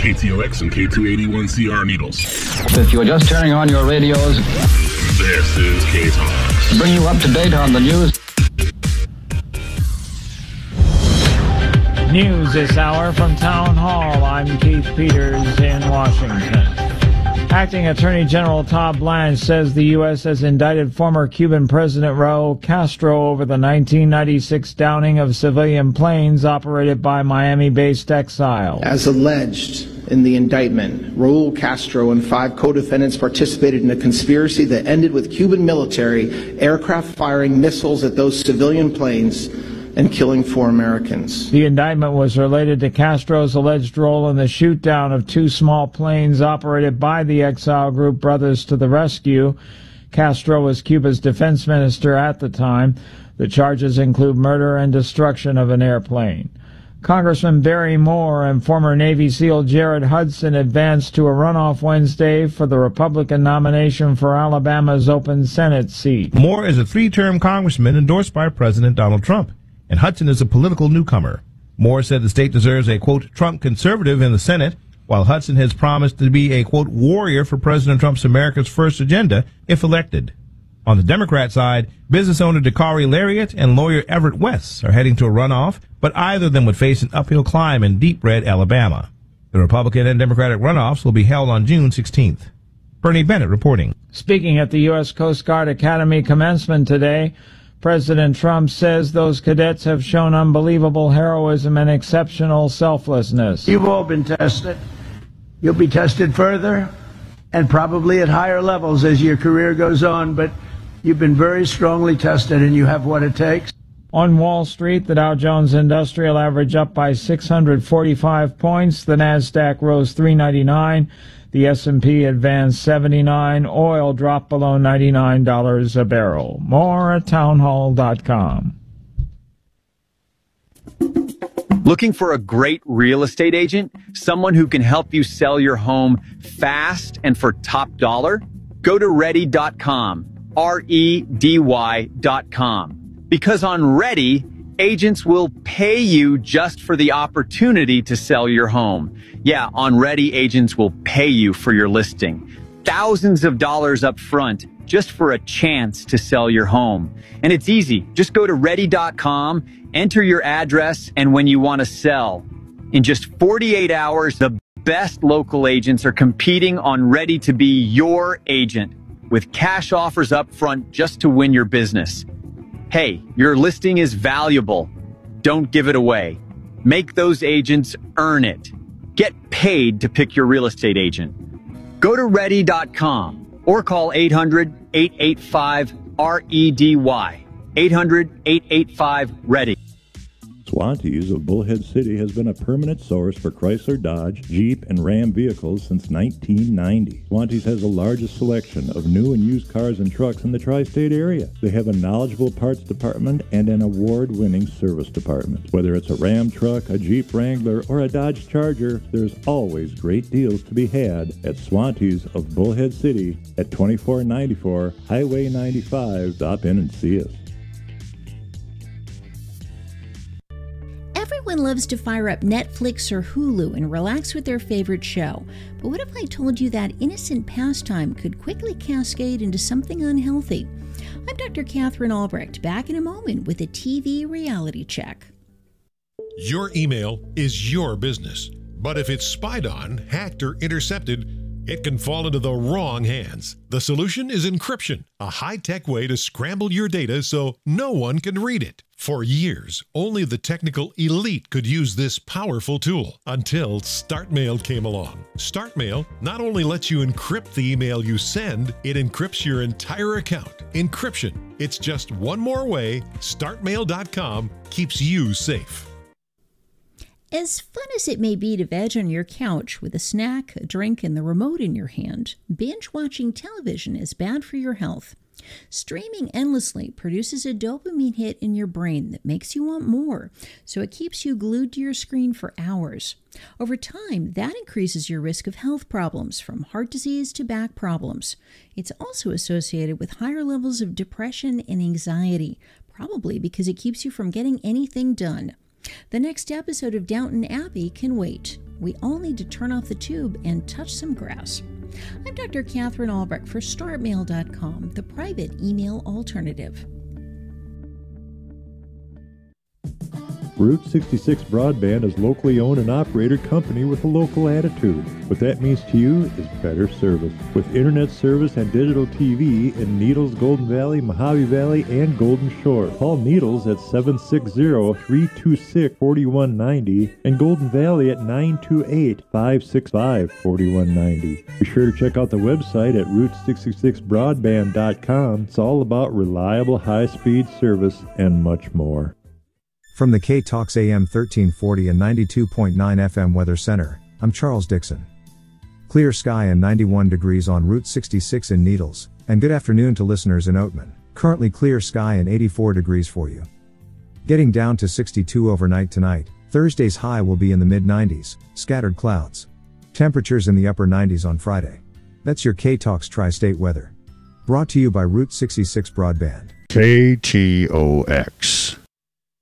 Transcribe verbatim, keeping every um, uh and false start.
K T O X and K two eighty-one C R Needles. If you are just turning on your radios, this is K-Talks. To bring you up to date on the news. News this hour from Town Hall. I'm Keith Peters in Washington. Acting Attorney General Todd Blanche says the U S has indicted former Cuban President Raul Castro over the nineteen ninety-six downing of civilian planes operated by Miami-based exiles. As alleged in the indictment, Raul Castro and five co-defendants participated in a conspiracy that ended with Cuban military aircraft firing missiles at those civilian planes and killing four Americans. The indictment was related to Castro's alleged role in the shoot-down of two small planes operated by the exile group Brothers to the Rescue. Castro was Cuba's defense minister at the time. The charges include murder and destruction of an airplane. Congressman Barry Moore and former Navy SEAL Jared Hudson advanced to a runoff Wednesday for the Republican nomination for Alabama's open Senate seat. Moore is a three-term congressman endorsed by President Donald Trump, and Hudson is a political newcomer. Moore said the state deserves a, quote, Trump conservative in the Senate, while Hudson has promised to be a, quote, warrior for President Trump's America's First agenda if elected. On the Democrat side, business owner Dakari Lariat and lawyer Everett West are heading to a runoff, but either of them would face an uphill climb in deep red Alabama. The Republican and Democratic runoffs will be held on June sixteenth. Bernie Bennett reporting. Speaking at the U S Coast Guard Academy commencement today, President Trump says those cadets have shown unbelievable heroism and exceptional selflessness. You've all been tested. You'll be tested further and probably at higher levels as your career goes on, but you've been very strongly tested and you have what it takes. On Wall Street, the Dow Jones Industrial Average up by six hundred forty-five points. The Nasdaq rose three ninety-nine. The S and P advanced seventy-nine. Oil dropped below ninety-nine dollars a barrel. More at townhall dot com. Looking for a great real estate agent? Someone who can help you sell your home fast and for top dollar? Go to ready dot com. R E D Y dot com. Because on Ready, agents will pay you just for the opportunity to sell your home. Yeah, on Ready, agents will pay you for your listing. Thousands of dollars up front just for a chance to sell your home. And it's easy. Just go to ready dot com, enter your address, and when you want to sell. In just forty-eight hours, the best local agents are competing on Ready to be your agent with cash offers up front just to win your business. Hey, your listing is valuable. Don't give it away. Make those agents earn it. Get paid to pick your real estate agent. Go to ready dot com or call eight hundred, eight eight five, R E D Y. eight hundred, eight eight five, READY. Swantees of Bullhead City has been a permanent source for Chrysler, Dodge, Jeep, and Ram vehicles since nineteen ninety. Swantees has the largest selection of new and used cars and trucks in the tri-state area. They have a knowledgeable parts department and an award-winning service department. Whether it's a Ram truck, a Jeep Wrangler, or a Dodge Charger, there's always great deals to be had at Swantees of Bullhead City at twenty-four ninety-four Highway ninety-five. Stop in and see us. Everyone loves to fire up Netflix or Hulu and relax with their favorite show. But what if I told you that innocent pastime could quickly cascade into something unhealthy? I'm Doctor Catherine Albrecht, back in a moment with a T V reality check. Your email is your business, but if it's spied on, hacked, or intercepted, it can fall into the wrong hands. The solution is encryption, a high-tech way to scramble your data so no one can read it. For years, only the technical elite could use this powerful tool until StartMail came along. StartMail not only lets you encrypt the email you send, it encrypts your entire account. Encryption. It's just one more way start mail dot com keeps you safe. As fun as it may be to veg on your couch with a snack, a drink, and the remote in your hand, binge-watching television is bad for your health. Streaming endlessly produces a dopamine hit in your brain that makes you want more, so it keeps you glued to your screen for hours. Over time, that increases your risk of health problems, from heart disease to back problems. It's also associated with higher levels of depression and anxiety, probably because it keeps you from getting anything done. The next episode of Downton Abbey can wait. We all need to turn off the tube and touch some grass. I'm Doctor Catherine Albrecht for start mail dot com, the private email alternative. Route sixty-six Broadband is locally owned and operated company with a local attitude. What that means to you is better service. With internet service and digital T V in Needles, Golden Valley, Mojave Valley, and Golden Shore. Call Needles at seven six zero, three two six, four one nine zero and Golden Valley at nine two eight, five six five, four one nine zero. Be sure to check out the website at route sixty-six broadband dot com. It's all about reliable high-speed service and much more. From the K-Talks A M thirteen forty and ninety-two point nine F M Weather Center, I'm Charles Dixon. Clear sky and ninety-one degrees on Route sixty-six in Needles, and good afternoon to listeners in Oatman. Currently clear sky and eighty-four degrees for you. Getting down to sixty-two overnight tonight, Thursday's high will be in the mid nineties, scattered clouds. Temperatures in the upper nineties on Friday. That's your K-Talks Tri-State weather. Brought to you by Route sixty-six Broadband. K T O X.